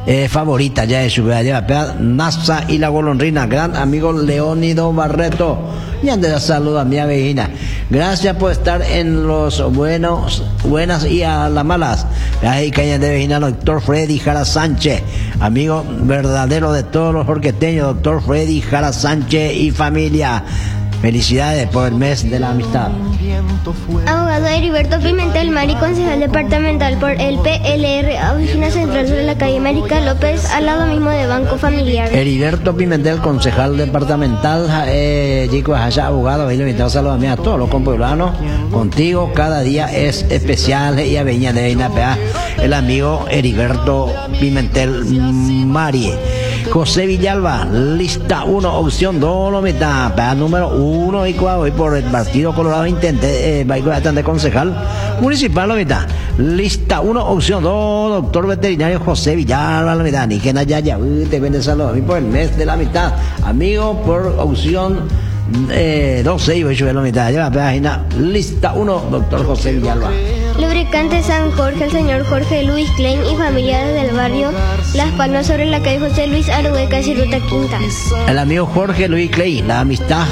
favorita ya de su vida, NASA y la golondrina, gran amigo Leónido Barreto. Y antes saludo a mi vecina. Gracias por estar en los buenas y a las malas. Ahí caña de vecina, doctor Freddy Jara Sánchez, amigo verdadero de todos los orqueteños, doctor Freddy Jara Sánchez y familia. Felicidades por el mes de la amistad. Abogado Heriberto Pimentel Mari, concejal departamental por el PLR, oficina central sobre la calle América López, al lado mismo de Banco Familiar. Heriberto Pimentel, concejal departamental, chicos, allá abogado, ahí le invitamos a todos los compoblanos. Contigo cada día es especial y aveña de Inapea, el amigo Heriberto Pimentel Mari. José Villalba, lista 1, opción 2, lo mitad, para número 1 y 4, y por el Partido Colorado intente, de concejal municipal, lo mitad. Lista 1, opción 2, doctor veterinario José Villalba, la mitad. Ni que naya, te vende saludos a mí por el mes de la mitad. Amigo, por opción 12, y voy a subir la mitad. Lleva página, lista 1, doctor José Villalba. Lubricante San Jorge, el señor Jorge Luis Klein y familia desde el barrio Las Palmas sobre la calle José Luis Arueca y Ruta Quinta. El amigo Jorge Luis Klein, la amistad,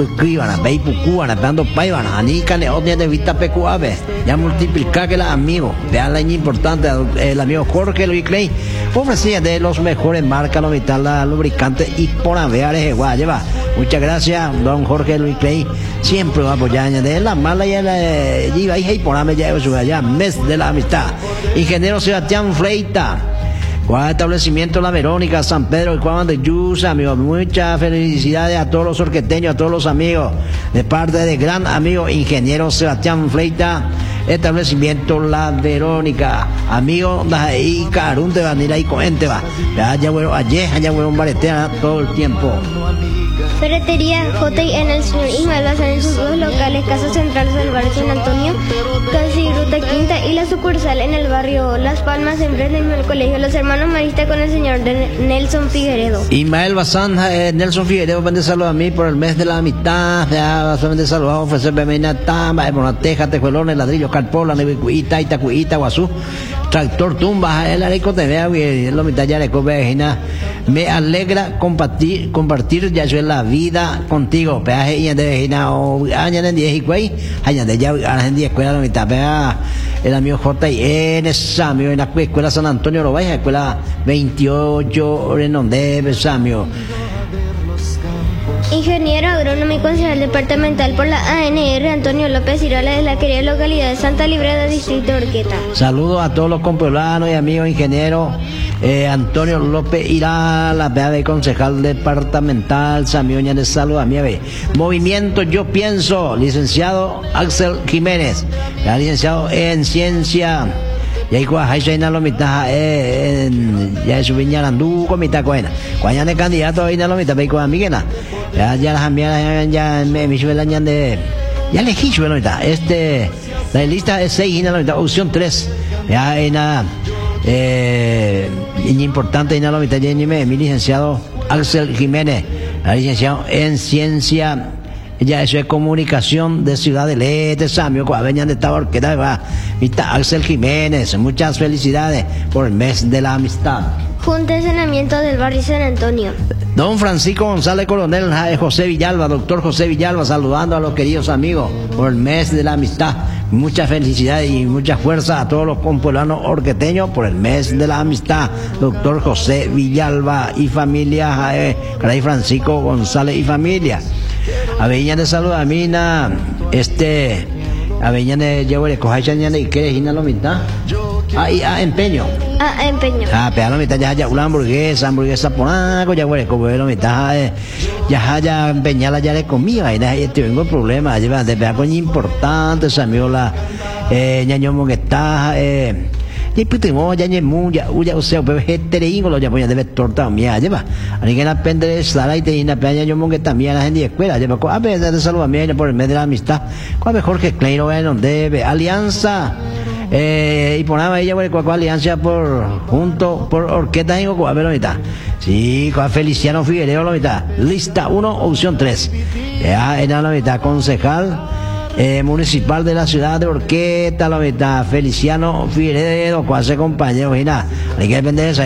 dando paivana, anica neonia de vista pecuave, ya multiplica que la amigo, vean la importante, el amigo Jorge Luis Klein, ofrecía de los mejores marcas, lo vital, la lubricante y por aveares, lleva. Muchas gracias, don Jorge Luis Klein, siempre va a apoyar de la mala y y por allá, mes de la amistad. Ingeniero Sebastián Fleita, Cuadro Establecimiento La Verónica, San Pedro y Cuadro de Yusa, amigos. Muchas felicidades a todos los orqueteños, a todos los amigos, de parte de gran amigo Ingeniero Sebastián Fleita, Establecimiento La Verónica, amigo de ahí, Carun te va a ir ahí con gente va. Ya bueno, ayer, un baretea todo el tiempo. Ferretería J&N el señor Ismael Bazán en sus dos locales, Casa Central del barrio San Antonio, casi Ruta Quinta, y la sucursal en el barrio Las Palmas, en frente del colegio Los Hermanos Maristas con el señor Nelson Figueredo. Ismael Bazán, Nelson Figueredo, vende saludos a mí por el mes de la amistad. Solamente saludado, ofrecerme meina tamba, por una teja, tejuelones, ladrillos, carpola, nevicuita, itacuita, guazú, tractor, tumba, el areco te vea, lo mitad ya le vecina. Me alegra compartir ya yo la vida contigo. Peaje y de vecina o año en 10 y güey, año de ya en 10 escuela lo mitad. Pea el amigo J.I.N. Samio en la escuela San Antonio lo vaya, escuela 28 Renondebe Samio. Ingeniero agrónomo y concejal departamental por la ANR Antonio López Irola de la querida localidad de Santa Librada, distrito Orqueta. Saludos a todos los compoblanos y amigos ingenieros. Antonio López Irá, la de concejal departamental, Samioña de salud a mi ave. Movimiento Yo Pienso, licenciado Axel Jiménez, ya licenciado en ciencia. Y ahí cuando lo mitad ya es viñarandú con mitad coena. Cuando de candidato ahí no lo mitad ve con amiguena. Ya las amigas ya me sube el año de ya elegí sube la mitad. La lista es 6 y la mitad, opción 3. Ya hay nada. Importante y la mitad mi licenciado Axel Jiménez, licenciado en ciencia, ya eso es comunicación de Ciudad del Este, Samio, venían de esta orquesta, va, Axel Jiménez, muchas felicidades por el mes de la amistad. Junta de Saneamiento del barrio San Antonio. Don Francisco González Coronel, José Villalba, doctor José Villalba, saludando a los queridos amigos por el mes de la amistad. Muchas felicidades y mucha fuerza a todos los compoblanos orqueteños por el mes de la amistad. Doctor José Villalba y familia, Caray Francisco González y familia. Aveñan de salud a Mina, Aveñan de Yehuere, Cojachañan de Iquere, Gina lo mitad. Empeño. Empeño. Pero la mitad ya una hamburguesa por algo, ya huele como la mitad, ya empeñala ya le comida, y tengo el problema, lleva de pegar con importantes, amigos, la, ñañomo que está, y pitimo ya uya o sea pues hetereíngo lo ya voy a debe torta mía lleva ani que la pende de sala y te peña yo monge también la gente de escuela lleva a ver de salud a mí por el mes de la amistad cuál mejor que Klein no debe alianza y ponaba ella por alianza por junto por orquesta en a ver ahorita sí con Feliciano Figueredo la mitad lista 1 opción 3 ya era la mitad concejal municipal de la ciudad de Orqueta, la mitad Feliciano Figueredo, cual se compañero, y nada, hay que depender de esa